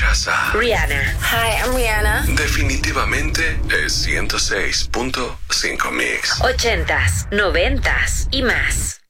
casa. Rihanna. Hi, I'm Rihanna. Definitivamente es 106.5 Mix. 80s, 90s y más.